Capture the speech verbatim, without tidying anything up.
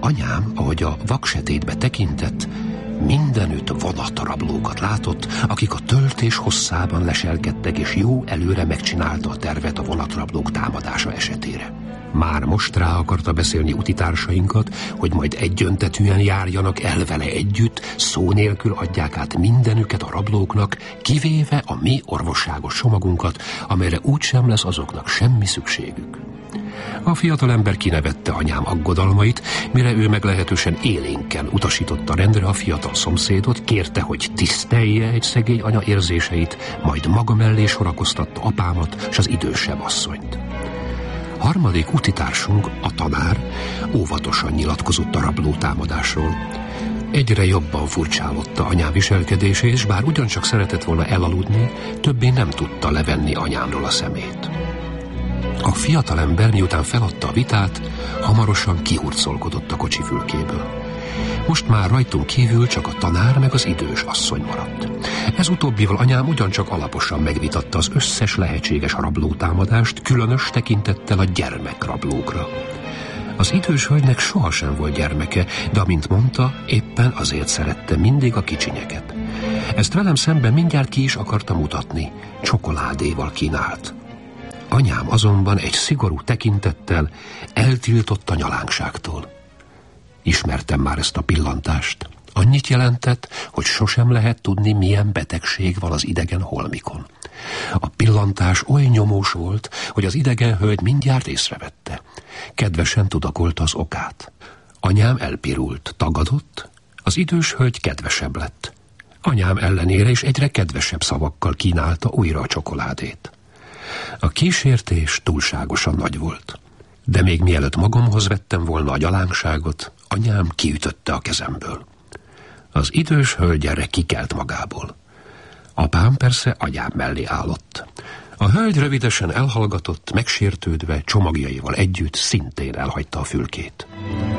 Anyám, ahogy a vaksetétbe tekintett, mindenütt vonatrablókat látott, akik a töltés hosszában leselkedtek, és jó előre megcsinálta a tervet a vonatrablók támadása esetére. Már most rá akarta beszélni utitársainkat, hogy majd egyöntetűen járjanak el vele együtt, szó nélkül adják át mindenüket a rablóknak, kivéve a mi orvosságos csomagunkat, amelyre úgysem lesz azoknak semmi szükségük. A fiatalember kinevette anyám aggodalmait, mire ő meglehetősen élénken utasította rendre a fiatal szomszédot, kérte, hogy tisztelje egy szegény anya érzéseit, majd maga mellé sorakoztatta apámat és az idősebb asszonyt. Harmadik utitársunk, a tanár, óvatosan nyilatkozott a rabló támadásról. Egyre jobban furcsálotta anyám viselkedését, és bár ugyancsak szeretett volna elaludni, többé nem tudta levenni anyámról a szemét. A fiatalember, miután feladta a vitát, hamarosan kihurcolkodott a kocsi fülkéből. Most már rajtunk kívül csak a tanár meg az idős asszony maradt. Ez utóbbival anyám ugyancsak alaposan megvitatta az összes lehetséges rablótámadást, különös tekintettel a gyermekrablókra. Az idős hölgynek sohasem volt gyermeke, de amint mondta, éppen azért szerette mindig a kicsinyeket. Ezt velem szemben mindjárt ki is akarta mutatni, csokoládéval kínált. Anyám azonban egy szigorú tekintettel eltiltott nyalánkságtól. Ismertem már ezt a pillantást. Annyit jelentett, hogy sosem lehet tudni, milyen betegség van az idegen holmikon. A pillantás oly nyomós volt, hogy az idegen hölgy mindjárt észrevette. Kedvesen tudakolta az okát. Anyám elpirult, tagadott, az idős hölgy kedvesebb lett. Anyám ellenére is egyre kedvesebb szavakkal kínálta újra a csokoládét. A kísértés túlságosan nagy volt. De még mielőtt magamhoz vettem volna a gyalánságot, anyám kiütötte a kezemből. Az idős hölgy erre kikelt magából. Apám persze anyám mellé állott. A hölgy rövidesen elhallgatott, megsértődve, csomagjaival együtt szintén elhagyta a fülkét.